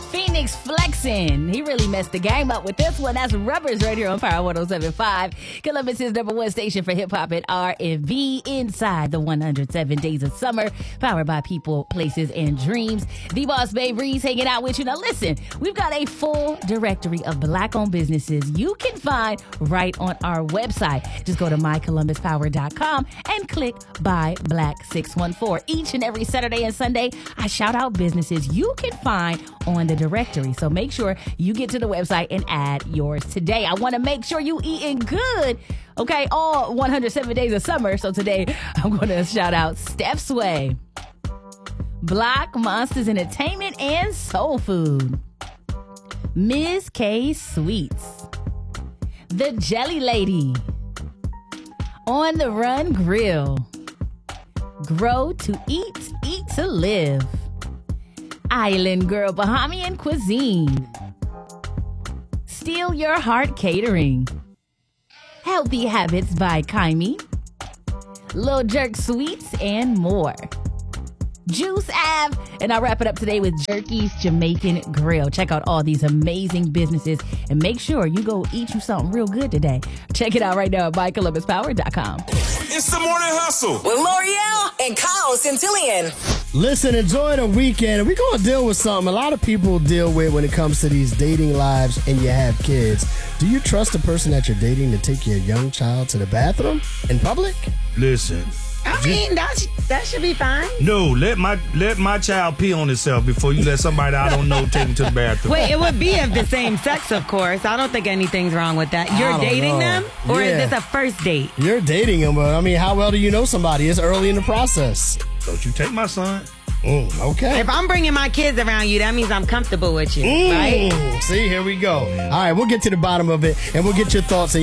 Phoenix flexing. He really messed the game up with this one. That's Rubbers right here on Power 107.5. Columbus's #1 station for hip-hop and R&B inside the 107 Days of Summer. Powered by people, places, and dreams. The Boss Babe Reeves hanging out with you. Now listen, we've got a full directory of Black-owned businesses you can find right on our website. Just go to mycolumbuspower.com and click Buy Black 614. Each and every Saturday and Sunday, I shout out businesses you can find on the directory. So make sure you get to the website and add yours today. I want to make sure you eating good. Okay, all 107 days of summer. So today, I'm going to shout out Steph's Way, Black Monsters Entertainment and Soul Food, Ms. K Sweets, The Jelly Lady, On the Run Grill, Grow to Eat, Eat to Live, Island Girl Bahamian Cuisine, Steal Your Heart Catering, Healthy Habits by Kaimi, Lil Jerk Sweets, and more. Juice Ave, and I'll wrap it up today with Jerky's Jamaican Grill. Check out all these amazing businesses and make sure you go eat you something real good today. Check it out right now at mycolumbuspower.com. It's the Morning Hustle with L'Oreal and Kyle Centillion. Listen, enjoy the weekend. We're going to deal with something a lot of people deal with when it comes to these dating lives and you have kids. Do you trust the person that you're dating to take your young child to the bathroom in public? Listen. I mean, that should be fine. No, let my child pee on himself before you let somebody I don't know take him to the bathroom. Wait, it would be of the same sex, of course. I don't think anything's wrong with that. You're dating them? Or is this a first date? You're dating them, but I mean, how well do you know somebody? It's early in the process. Don't you take my son. Okay. If I'm bringing my kids around you, that means I'm comfortable with you, right? See, here we go. All right, we'll get to the bottom of it, and we'll get your thoughts.